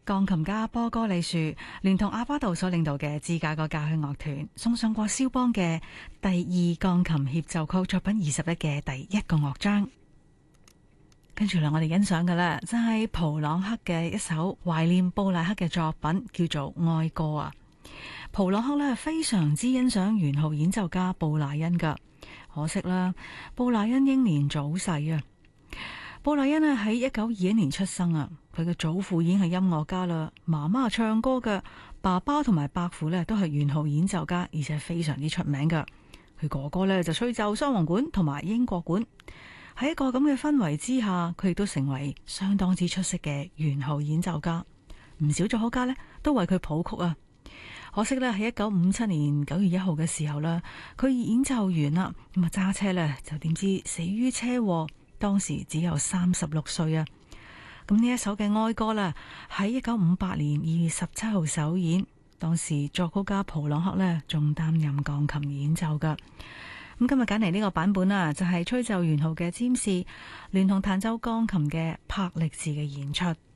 鋼琴家波哥利樹聯同阿巴杜所領導嘅芝加哥交響樂團送上過肖邦嘅第2鋼琴協奏曲作品21嘅第1個樂章。跟住嚟我哋欣賞嘅呢，就係普朗克嘅一首懷念布賴克嘅作品，叫做《哀歌》啊。普朗克呢非常之欣賞圓號演奏家布賴恩噶，可惜啦，布賴恩英年早逝啊。布賴恩呢喺1921年出生啊，佢嘅祖父已經係音樂家啦，媽媽係唱歌嘅，爸爸同埋伯父呢都係圓號演奏家，而且非常之出名噶。佢哥哥呢就吹奏雙簧管同埋英國管，喺一個咁嘅氛圍之下，佢亦都成為相當之出色嘅圓號演奏家。唔少作曲家呢都為佢譜曲啊。可惜呢喺1957年9月1號嘅時候呢，佢演奏完啦，咁啊揸車呢就點知死於車禍。當時只有36歲啊！咁呢一首嘅哀歌啦，喺1958年2月17號首演。當時作曲家普朗克呢仲擔任鋼琴演奏噶。咁今日揀嚟呢個版本啦，就係吹奏圓號嘅詹士聯同彈奏鋼琴嘅柏力士嘅演出。